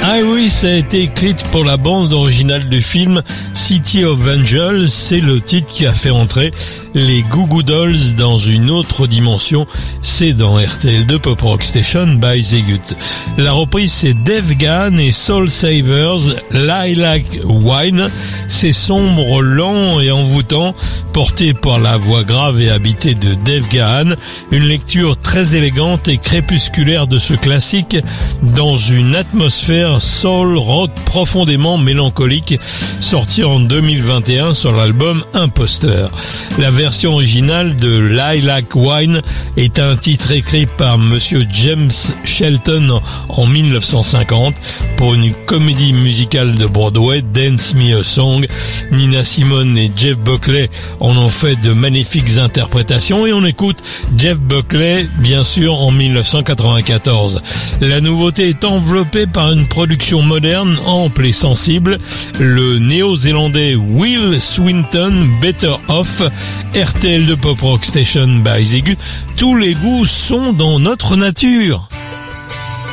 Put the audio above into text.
Iris a été écrite pour la bande originale du film City of Angels. C'est le titre qui a fait entrer les Goo Goo Dolls dans une autre dimension. C'est dans RTL2 Pop Rock Station by Zegut. La reprise, c'est Dave Gahan et Soul Savers, Lilac Wine. C'est sombre, lent et envoûtant, porté par la voix grave et habitée de Dave Gahan. Une lecture très élégante et crépusculaire de ce classique dans une atmosphère soul rock profondément mélancolique, sorti en 2021 sur l'album Imposteur. La version originale de Lilac Wine est un titre écrit par Monsieur James Shelton en 1950 pour une comédie musicale de Broadway, Dance Me a Song. Nina Simone et Jeff Buckley en ont fait de magnifiques interprétations et on écoute Jeff Buckley, bien sûr, en 1994. La nouveauté est enveloppée par une production moderne, ample et sensible. Le néo-zélandais Will Swinton, Better Off, RTL de Pop Rock Station by Zegut. Tous les goûts sont dans notre nature.